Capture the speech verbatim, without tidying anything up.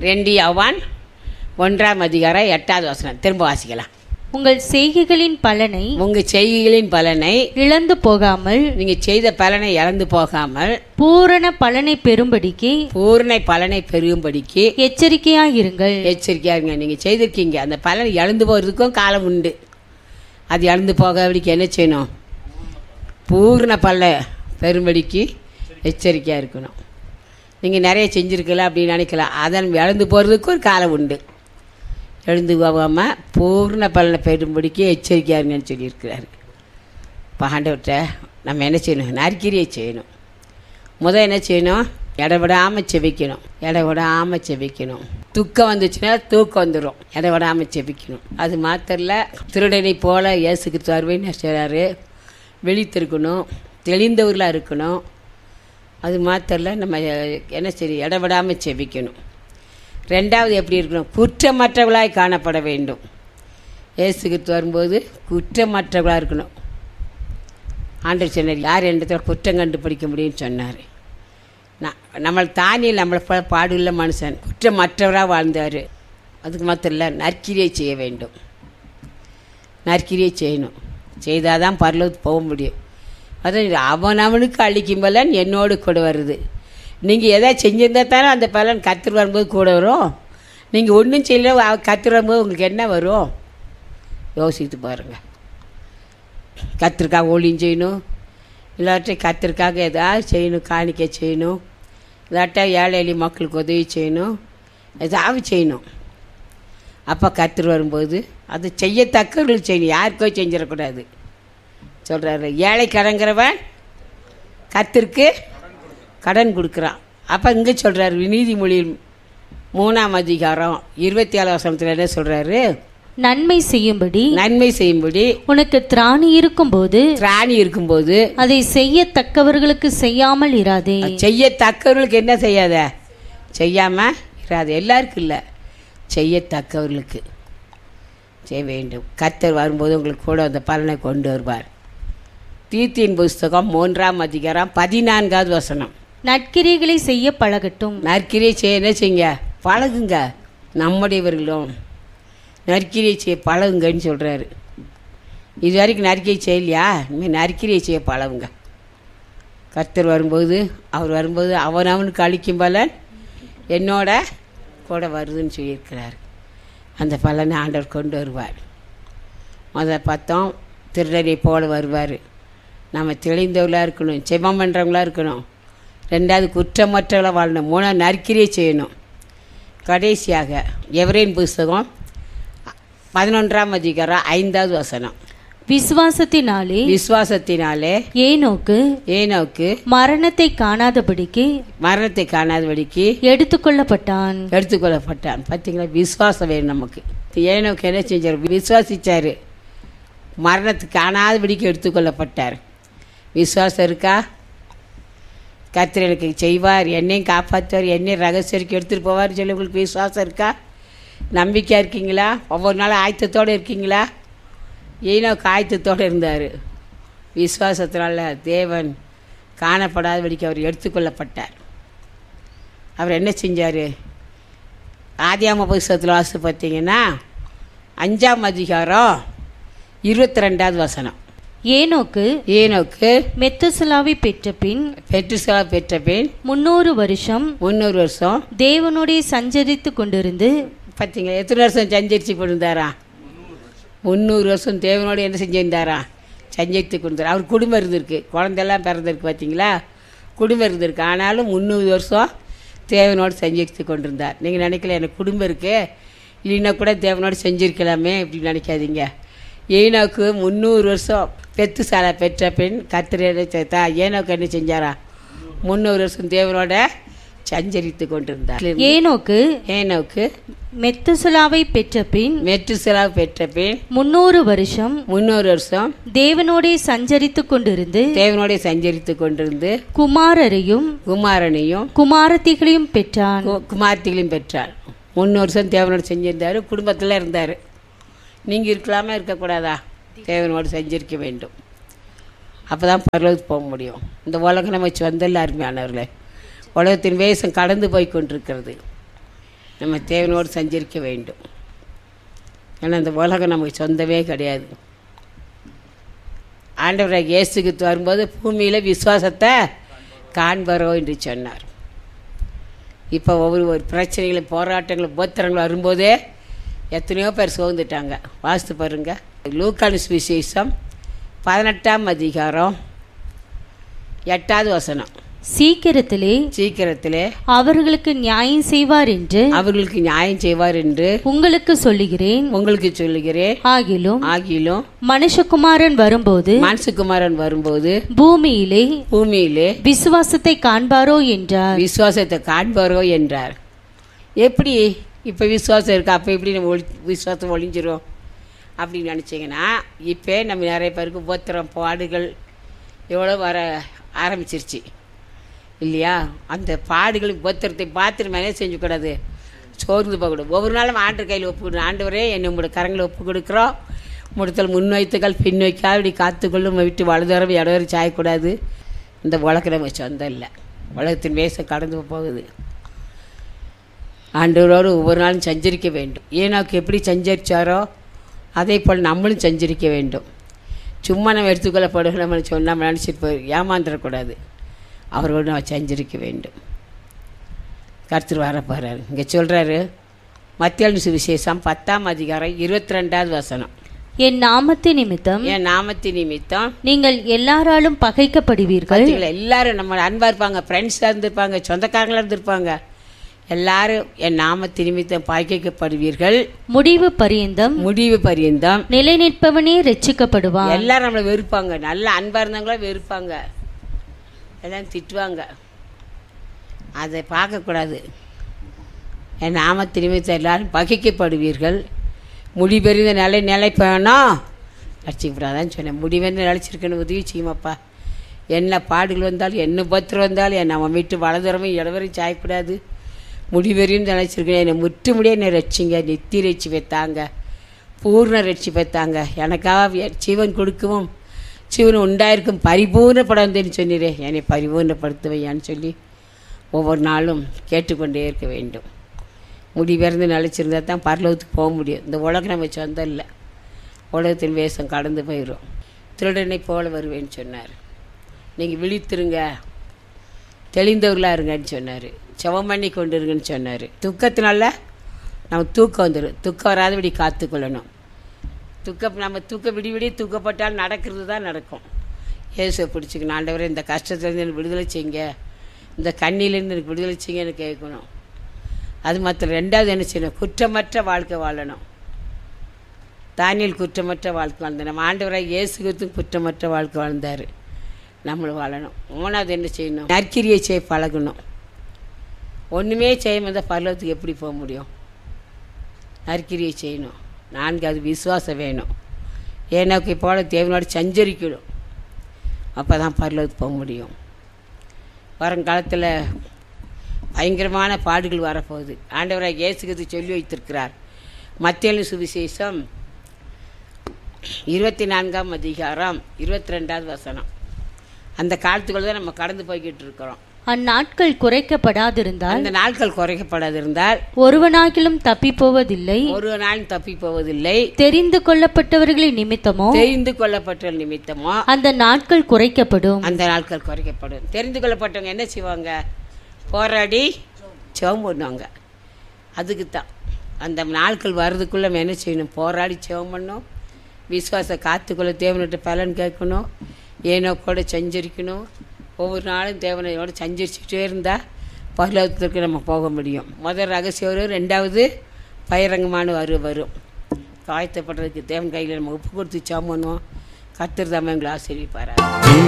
ரெண்டு யோவான் ஒன்றாம் அதிகாரம் எட்டாவது வசனம் திரும்ப வாசிக்கலாம். உங்கள் செய்கைகளின் பலனை உங்கள் செய்கைகளின் பலனை இழந்து போகாமல் நீங்கள் செய்த பலனை இழந்து போகாமல் பூரண பலனை பெறும்படிக்கு பூர்ண பலனை பெறும்படிக்கு எச்சரிக்கையாயிருங்கள். எச்சரிக்கையா இருங்க. நீங்கள் செய்திருக்கீங்க, அந்த பலன் இழந்து போகிறதுக்கும் காலம் உண்டு. அது இழந்து போகாதபடிக்கு என்ன செய்யணும்? பூர்ண பலனை பெறும்படிக்கு எச்சரிக்கையாக இருக்கணும். நீங்கள் நிறைய செஞ்சுருக்கலாம் அப்படின்னு நினைக்கலாம், அதன் இழந்து போகிறதுக்கு ஒரு காலம் உண்டு. எழுந்து போகாமல் பூர்ண பலனை பெறும்படிக்கு எச்சரிக்கையாக இருங்கன்னு சொல்லியிருக்கிறாரு. இப்போ ஆண்டவர்கிட்ட நம்ம என்ன செய்யணும்? நற்கிரியை செய்யணும். முதல் என்ன செய்யணும்? இடவிடாமல் செபிக்கணும். இடவிடாமல் செபிக்கணும். துக்கம் வந்துச்சுன்னா தூக்கம் வந்துடும். இடவிடாமல் செபிக்கணும். அது மாத்திரல, திருடனை போல இயேசு கிறிஸ்து வருவேன்னு சொல்கிறாரு. விழித்திருக்கணும், தெளிந்தவர்களாக இருக்கணும். அது மாத்திரல, நம்ம என்ன செய்ய இடவிடாமல் செபிக்கணும். ரெண்டாவது எப்படி இருக்கணும்? குற்றமற்றவர்களாய் காணப்பட வேண்டும். இயேசு கிறிஸ்து வரும்போது குற்றமற்றவர்களாக இருக்கணும். ஆண்டவர் சொன்னார், யார் இடத்துல குற்றம் கண்டுபிடிக்க முடியும்னு சொன்னார். நான் நம்மளை தானே நம்மளை போல பாடுள்ள மனுஷன் குற்றமற்றவராக வாழ்ந்தார். அதுக்கு மாத்திரம் இல்லை, நற்கிரியை செய்ய வேண்டும். நற்கிரியை செய்யணும். செய்தால் தான் பரலோகத்துக்கு போக முடியும். அதான் அவன் அவனுக்கு அழிக்கும் பலன் என்னோடு கூட வருது. நீங்கள் எதாவது செஞ்சிருந்தா தானே அந்த பலன் கர்த்தர் வரும்போது கூட வரும். நீங்கள் ஒன்றும் செய்யல, கர்த்தர் வரும்போது உங்களுக்கு என்ன வரும்? யோசித்து பாருங்கள். கர்த்தருக்காக ஊழியம் செய்யணும், இல்லாட்டி கர்த்தருக்காக எதாவது செய்யணும், காணிக்கை செய்யணும், இல்லாட்டா ஏழை எளிய மக்களுக்கு உதவி செய்யணும், எதாவது செய்யணும். அப்போ கர்த்தர் வரும்போது அது செய்யத்தக்கவர்கள் செய்யணும், யாருக்கோ செஞ்சிடக்கூடாது சொல்கிறாரு. ஏழை கடங்கிறவன் கர்த்தருக்கு கடன் கொடுக்குறான். அப்போ இங்கே சொல்கிறார், நீதிமொழி மூணாம் அதிகாரம் இருபத்தி ஏழு வசனத்தில் என்ன சொல்கிறாரு? நன்மை செய்யும்படி நன்மை செய்யும்படி உனக்கு திராணி இருக்கும்போது திராணி இருக்கும்போது அதை செய்யத்தக்கவர்களுக்கு செய்யாமல் இராதே. செய்யத்தக்கவர்களுக்கு என்ன செய்யாத? செய்யாமல் இராது. எல்லாருக்கும் இல்லை, செய்யத்தக்கவர்களுக்கு செய்ய வேண்டும். கர்த்தர் வரும்போது உங்களுக்கு கூட அந்த பலனை கொண்டு வருவார். தீத்தின் புஸ்தகம் மூன்றாம் அதிகாரம் பதினான்காவது வசனம். நற்கிரிகளை செய்ய பழகட்டும். நற்கிரியை செய்ய என்ன செய்யுங்க? பழகுங்க. நம்முடையவர்களும் நற்கிரியை செய்ய பழகுங்கன்னு சொல்கிறாரு. இது வரைக்கும் நற்கிரியை செய்யலையா? இனிமேல் நற்கிரியை செய்ய பழகுங்க. கர்த்தர் வரும்போது அவர் வரும்போது அவன் அவனுக்கு அளிக்கும் பலன் என்னோட கூட வருதுன்னு சொல்லியிருக்கிறார். அந்த பலனை ஆண்டவர் கொண்டு வருவார். முதல்ல பார்த்தோம், திருடனை போல வருவார். நம்ம தெளிந்தவர்களாக இருக்கணும், செபம் பண்ணுறவங்களாக இருக்கணும். ரெண்டாவது குற்றமற்றவர்களாக வாழணும். மூணாவது நற்கிரியை செய்யணும். கடைசியாக எவரேன் புஸ்தகம் பதினொன்றாம் அதிகாரம் ஐந்தாவது வசனம். விசுவாசத்தினாலே விசுவாசத்தினாலே ஏனோக்கு ஏனோக்கு மரணத்தை காணாதபடிக்கு மரணத்தை காணாதபடிக்கு எடுத்துக்கொள்ளப்பட்டான் எடுத்துக்கொள்ளப்பட்டான். பார்த்தீங்களா? விசுவாசம் வேணும் நமக்கு. ஏனோக்கு என்ன செஞ்சார்? விசுவாசிச்சார், மரணத்துக்கு காணாதபடிக்கு எடுத்துக்கொள்ளப்பட்டார். விசுவாசம் இருக்கா? கர்த்தர் எனக்கு செய்வார், என்னையும் காப்பாற்றுவார், என்னையும் ரகசியருக்கு எடுத்துகிட்டு போவார் சொல்லி உங்களுக்கு விசுவாசம் இருக்கா? நம்பிக்கையாக இருக்கீங்களா? ஒவ்வொரு நாளும் ஆயத்தத்தோடு இருக்கீங்களா? ஏனோக்கு ஆயத்தத்தோடு இருந்தார். விசுவாசத்தினால தேவன் காணப்படாதபடிக்கு அவர் எடுத்துக்கொள்ளப்பட்டார். அவர் என்ன செஞ்சார்? ஆதியாகம புஸ்தகத்தில் வாசி பார்த்தீங்கன்னா அஞ்சாம் அதிகாரம் இருபத்தி ரெண்டாவது வசனம். ஏனோக்கு ஏனோக்கு மெத்துசலாவை பெற்ற பின் பெற்றுசலா பெற்ற பின் முன்னூறு வருஷம் முந்நூறு வருஷம் தேவனுடைய சஞ்சரித்து கொண்டிருந்து. பார்த்தீங்களா? எத்தனை வருஷம் சஞ்சரித்து கொண்டிருந்தாரா? முந்நூறு வருஷம் தேவனோடு என்ன செஞ்சிருந்தாரா? சஞ்சரித்து கொண்டிருந்தார். அவர் குடும்பம் இருந்திருக்கு, குழந்தையெல்லாம் பிறந்திருக்கு. பார்த்தீங்களா? குடும்பம் இருந்திருக்கு. ஆனாலும் முந்நூறு வருஷம் தேவனோடு சஞ்சரித்து கொண்டிருந்தார். நீங்கள் நினைக்கல எனக்கு குடும்பம் இருக்குது, இல்லைன்னா கூட தேவனோடு செஞ்சுருக்கலாமே இப்படி நினைக்காதீங்க. ஏனோக்கு முந்நூறு வருஷம் பெத்து சாலை பெற்ற பெண் கர்த்தர் சேர்த்தா ஏனோக்கு என்ன செஞ்சாரா? முந்நூறு வருஷம் தேவனோட சஞ்சரித்து கொண்டிருந்தார். ஏனோக்கு ஏனோக்கு மெத்துசலாவை பெற்ற பின் மெத்துசலாவை பெற்ற பின் முன்னூறு வருஷம் முந்நூறு வருஷம் தேவனோடே சஞ்சரித்து கொண்டிருந்து தேவனோட சஞ்சரித்து கொண்டிருந்து குமாரரையும் குமாரனையும் குமாரத்திகளையும் பெற்றான். குமாரத்திகளையும் பெற்றார். முந்நூறு வருஷம் தேவனோட செஞ்சிருந்தார், குடும்பத்தில் இருந்தார். நீங்கள் இருக்கலாமா? இருக்கக்கூடாதா? தேவனோடு செஞ்சிருக்க வேண்டும். அப்போ தான் பரலோகத்துக்கு போக முடியும். இந்த உலகம் நம்ம வச்சு வந்தல்ல அருமையானவர்களே, உலகத்தின் வேஷம் கடந்து போய் கொண்டிருக்கிறது. நம்ம தேவனோடு சஞ்சரிக்க வேண்டும். ஏன்னா இந்த உலகம் நமக்கு சொந்தமே கிடையாது. ஆண்டவராக இயேசுக்கு வரும்போது பூமியில் விசுவாசத்தை காண்பரோ என்று சொன்னார். இப்போ ஒவ்வொரு ஒரு பிரச்சனைகளும் போராட்டங்களும் உபத்திரங்களும் வரும்போதே எத்தனையோ பேர் சோர்ந்துட்டாங்க. வாசித்து பாருங்க. லூக்கானு சுவிசேஷம் பதினெட்டாம் அதிகாரம் எட்டாவது வசனம். சீக்கிரத்திலே சீக்கிரத்திலே அவர்களுக்கு நியாயம் செய்வார் என்று அவர்களுக்கு நியாயம் செய்வார் என்று உங்களுக்கு சொல்லுகிறேன். உங்களுக்கு சொல்லுகிறேன். ஆகிலும் ஆகிலும் மனுஷகுமாரன் வரும்போது மனுஷகுமாரன் வரும்போது பூமியிலே பூமியிலே விசுவாசத்தை காண்பாரோ என்றார். விசுவாசத்தை காண்பாரோ என்றார். எப்படி இப்போ விசுவாசம் இருக்கா? அப்போ எப்படி நம்ம ஒளி விசுவாசம் ஒழிஞ்சிரும் அப்படின்னு நினச்சிங்கன்னா, இப்போ நம்ம நிறைய பேருக்கு உபத்திரம் பாடுகள் எவ்வளோ வர ஆரம்பிச்சிருச்சு இல்லையா? அந்த பாடுகள் உபத்திரத்தை பார்த்து நம்ம என்ன செஞ்சுக்கூடாது, சோர்ந்து போகக்கூடாது. ஒவ்வொரு நாளும் ஆண்டு கையில் ஒப்பு, ஆண்டவரே என்னை உங்களோட கரங்களை ஒப்பு கொடுக்குறோம், முடத்தல் முன்வைத்துக்கள் பின் வைக்காது இப்படி காத்துக்கொள்ளும், நம்ம விட்டு வலதுவரம் இடவரை சாயக்கூடாது. இந்த உலகம் நம்ம சொந்தம் இல்லை, உலகத்தின் வேசம் கடந்து போகுது. ஆண்டவரோடு ஒவ்வொரு நாளும் சஞ்சரிக்க வேண்டும். ஏனோக்கு எப்படி சஞ்சரித்தாரோ அதே போல் நம்மளும் சஞ்சரிக்க வேண்டும். சும்மா நம்ம எடுத்துக்கொள்ளப்படுகிற நம்ம சொன்னால் நம்ம நினச்சிட்டு போய் ஏமாந்துடக்கூடாது. அவரோடு நம்ம சஞ்சரிக்க வேண்டும். கர்த்தர் வர போகிறாரு. இங்கே சொல்கிறாரு மத்தேயு சுவிசேஷம் பத்தாம் அதிகாரம் இருபத்தி ரெண்டாவது வசனம். என் நாமத்து நிமித்தம் என் நாமத்து நிமித்தம் நீங்கள் எல்லாராலும் பகைக்கப்படுவீர்கள். எல்லாரும் நம்ம அன்பாக இருப்பாங்க, ஃப்ரெண்ட்ஸாக இருந்திருப்பாங்க, சொந்தக்காரங்களாக இருந்திருப்பாங்க. எல்லாரும் என் நாமத்து நிமித்தம் பகைக்கப்படுவீர்கள். முடிவு பரியந்தம் முடிவு பரியந்தம் நிலை நிற்பவனே ரட்சிக்கப்படுவான். எல்லாரும் நம்மளை வெறுப்பாங்க, நல்ல அன்பாக இருந்தவங்களா வெறுப்பாங்க, எல்லாம் திட்டுவாங்க. அதை பார்க்கக்கூடாது. என் நாமத்து நிமித்தம் எல்லாரும் பகைக்கப்படுவீர்கள். முடிவெறிந்த நிலை நிலைப்பேனா ரட்சிக்கப்படாதான்னு சொன்னேன். முடிவெறிந்து நிலைச்சிருக்கேன்னு உதவி செய்யுமாப்பா. என்ன பாடுகள் வந்தாலும் என்ன உபத்திரம் வந்தாலும் என் நம்ம வீட்டு வலதுறமும் இடவரையும் சாயக்கூடாது. முடிவெறியும் நினைச்சிருக்கேன். என்னை முற்று முடிய என்னை ரட்சிங்க, நெத்தி ரட்சி வைத்தாங்க, பூர்ண ரட்சி வைத்தாங்க. எனக்காக ஜீவன் கொடுக்கவும் ஜீவன் உண்டாயிருக்கும் பரிபூர்ணப்படாதுன்னு சொன்னீரே, என்னை பரிபூர்ணப்படுத்துவையான்னு சொல்லி ஒவ்வொரு நாளும் கேட்டுக்கொண்டே இருக்க வேண்டும். முடிவெறிந்து நிலைச்சிருந்தா தான் பரலோகத்துக்கு போக முடியும். இந்த உலகம் நம்ம சொந்தம் இல்லை, உலகத்தின் வேஷம் கடந்து போயிடும். திருடனை போல வருவேன்னு சொன்னார். நீங்கள் விழித்திருங்க, தெளிந்தவர்களாக இருங்கன்னு சொன்னார். செவம் பண்ணி கொண்டு இருங்கன்னு சொன்னார். துக்கத்தினால நம்ம தூக்கம் வந்துடும். துக்கம் வராதபடி காத்துக்கொள்ளணும். துக்கம் நம்ம தூக்க விடி விடி தூக்கப்பட்டால் நடக்கிறது தான் நடக்கும். இயேசுவை பிடிச்சிக்கணும். ஆண்டவரே இந்த கஷ்டத்துலேருந்து எனக்கு விடுதலை செய்யுங்க, இந்த கண்ணிலேருந்து எனக்கு விடுதலை செய்யுங்க எனக்கு கேட்கணும். அது மாத்திரம். ரெண்டாவது என்ன செய்யணும், குற்றமற்ற வாழ்க்கை வாழணும். தானியேல் குற்றமற்ற வாழ்க்கை வாழ்ந்தார். நம்ம ஆண்டவராக இயேசு கிறிஸ்துவும் குற்றமற்ற வாழ்க்கை வாழ்ந்தார். நம்மளும் வாழணும். மூணாவது என்ன செய்யணும், நற்கிரியை செய்ய பழகணும். ஒன்றுமே செய்யாமல் இருந்தால் பரலோகத்துக்கு எப்படி போக முடியும்? நற்கிரியை செய்யணும். நான்காவது விசுவாசம் வேணும். ஏனோக்கை போல தேவனோடு சஞ்சரிக்கணும். அப்போ தான் பரலோகத்துக்கு போக முடியும். வருங்காலத்தில் பயங்கரமான பாடுகள் வரப்போகுது. ஆண்டவராக இயேசு கிறிஸ்து சொல்லி வைத்திருக்கிறார். மத்தேயு சுவிசேஷம் இருபத்தி நான்காம் அதிகாரம் இருபத்தி ரெண்டாவது வசனம். அந்த காலத்துக்குள்ள தான் நம்ம கடந்து போய்கிட்டு இருக்கிறோம். அந்நாட்கள் குறைக்கப்படாதிருந்தால் அந்த நாட்கள் குறைக்கப்படாதிருந்தால் ஒருவனாகிலும் தப்பி போவதில்லை, ஒரு நாளும் தப்பி போவதில்லை. தெரிந்து கொள்ளப்பட்டவர்களின் நிமித்தமோ தெரிந்து கொள்ளப்பட்ட நிமித்தமோ அந்த நாட்கள் குறைக்கப்படும். அந்த நாட்கள் குறைக்கப்படும். தெரிந்து கொள்ளப்பட்டவங்க என்ன செய்வாங்க, போராடி செவம் பண்ணுவாங்க. அதுக்கு தான் அந்த நாட்கள் வர்றதுக்குள்ள நம்ம என்ன செய்யணும், போராடி செவம் பண்ணணும். விசுவாச காத்துக்குள்ள தேவனிட்ட பலன் கேட்கணும். ஏனோ கூட சஞ்சரிக்கணும். ஒவ்வொரு நாளும் தேவனையோடு சஞ்சரிச்சுட்டே இருந்தால் பரலோகத்திற்கு நம்ம போக முடியும். முதல் ரகசியம் வரும், ரெண்டாவது பயிரங்கமான வரு வரும் காயத்தப்படுறதுக்கு தேவன் கையில் நம்ம உப்பு கொடுத்து சாமணும். கர்த்தர் தாமே எங்களை ஆசீர்வதிப்பார்.